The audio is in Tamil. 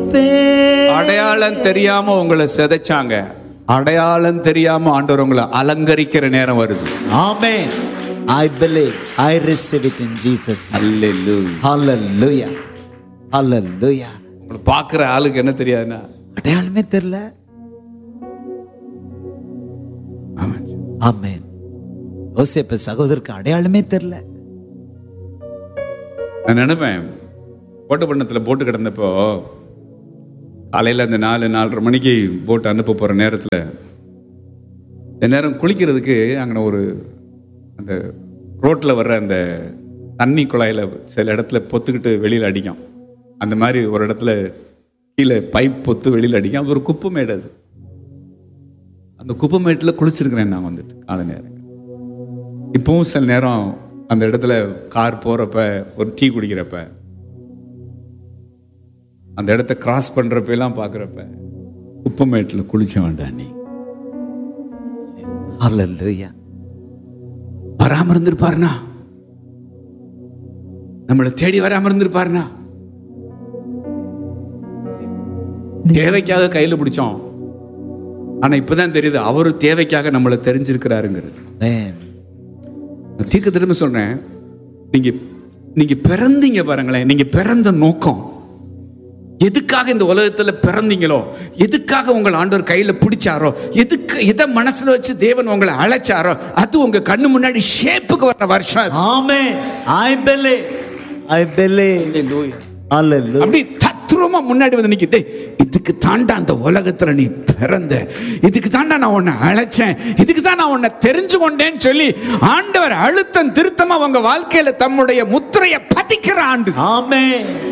அடையாளம் தெரியாம உங்களை சிதைச்சாங்க, அடையாளம் தெரியாம ஆண்டவர் உங்களை அலங்கரிக்கிற நேரம் வருது. Amen. I believe. I receive it in Jesus name. Hallelujah. Hallelujah. Hallelujah. உங்களை பார்க்குற ஆளுக்கு என்ன தெரியாதுன்னா அடையாளமே தெரியல. ஆமென். ஆமென். யோசேப்பு சகோதரருக்கு அடையாளமே தெரியல. நான் நினைப்பேன், கோட்டப்பட்டினத்தில் போட்டு கிடந்தப்போ காலையில் அந்த 4-4:30 மணிக்கு போட்டு அனுப்ப போகிற நேரத்தில் இந்த நேரம் குளிக்கிறதுக்கு அங்கே ஒரு அந்த ரோட்டில் வர்ற அந்த தண்ணி குழாயில் சில இடத்துல பொத்துக்கிட்டு வெளியில் அடிக்கும். அந்த மாதிரி ஒரு இடத்துல கீழே பைப் பொத்து வெளியில் அடிக்கும். அது ஒரு குப்பை மேடு. அது அந்த குப்பை மேட்டில் குளிச்சிருக்கிறேன் நான் வந்துட்டு காலை நேரம். இப்போவும் சில நேரம் அந்த இடத்துல கார் போகிறப்ப ஒரு டீ குடிக்கிறப்ப அந்த இடத்த கிராஸ் பண்றப்ப எல்லாம் பார்க்குறப்ப குப்பமேட்டில் குளிச்ச வேண்டாம் நீ. Hallelujah. வராம இருந்திருப்பாருனா, நம்மளை தேடி வராம இருந்திருப்பாருனா, தேவைக்காக கையில பிடிச்சோம். ஆனா இப்பதான் தெரியுது அவரு தேவைக்காக நம்மளை தெரிஞ்சிருக்கிறாருங்கிறது. தீர்க்க திரும்ப சொல்றேன், நீங்க பிறந்தீங்க பாருங்களேன். நீங்க பிறந்த நோக்கம் எதுக்காக இந்த உலகத்துல பிறந்தீங்களோ, எதுக்காக உங்கள் ஆண்டவர் கையில பிடிச்சாரோ, எதை மனசுல வச்சு தேவன் உங்களை அழைச்சாரோ, அது உங்க கண்ணு முன்னாடி ஷேப்புக்கு வர வருஷம். Amen. I believe. I believe. Hallelujah. அப்படி தத்ரூபமா முன்னாடி வந்து நிக்குது. இதுக்கு தாண்டா அந்த உலகத்துல நீ பிறந்த, இதுக்கு தாண்டா நான் உன்னை அழைச்சேன், இதுக்கு தான் நான் உன்னை தெரிஞ்சு கொண்டேன்னு சொல்லி ஆண்டவர் அழுத்தம் திருத்தமா உங்க வாழ்க்கையில தம்முடைய முத்திரையை பதிக்கிற ஆண்டு. Amen.